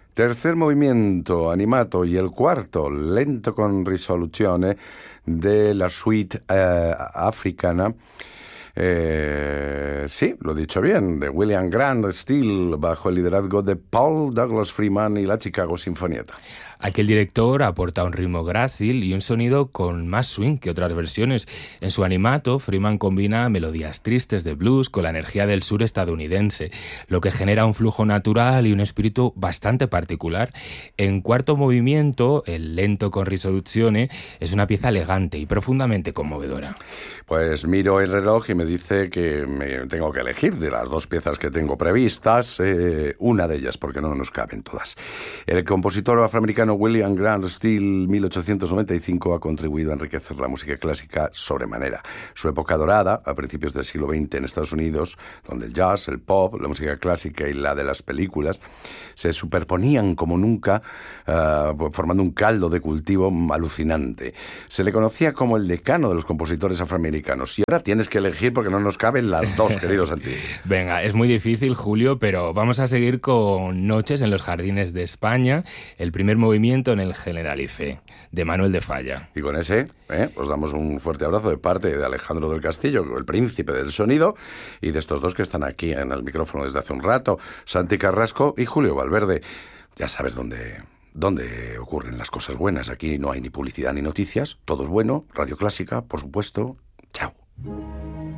Tercer movimiento, animato, y el cuarto, lento con risoluzione, de la suite africana. Sí, lo he dicho bien, de William Grant Still, bajo el liderazgo de Paul Douglas Freeman y la Chicago Sinfonietta. Aquí el director aporta un ritmo grácil y un sonido con más swing que otras versiones. En su animato, Freeman combina melodías tristes de blues con la energía del sur estadounidense, lo que genera un flujo natural y un espíritu bastante particular. En cuarto movimiento, el lento con risoluzione es una pieza elegante y profundamente conmovedora. Pues miro el reloj y me dice que me tengo que elegir de las dos piezas que tengo previstas, una de ellas, porque no nos caben todas. El compositor afroamericano William Grant Still, 1895, ha contribuido a enriquecer la música clásica sobremanera. Su época dorada, a principios del siglo XX en Estados Unidos, donde el jazz, el pop, la música clásica y la de las películas se superponían como nunca, formando un caldo de cultivo alucinante. Se le conocía como el decano de los compositores afroamericanos. Y ahora tienes que elegir porque no nos caben las dos, querido Santi. Venga, es muy difícil, Julio, pero vamos a seguir con Noches en los Jardines de España, el primer movimiento en el Generalife, de Manuel de Falla. Y con ese, os damos un fuerte abrazo de parte de Alejandro del Castillo, el príncipe del sonido, y de estos dos que están aquí en el micrófono desde hace un rato, Santi Carrasco y Julio Valverde. Ya sabes dónde ocurren las cosas buenas. Aquí no hay ni publicidad ni noticias, todo es bueno. Radio Clásica, por supuesto. Chao.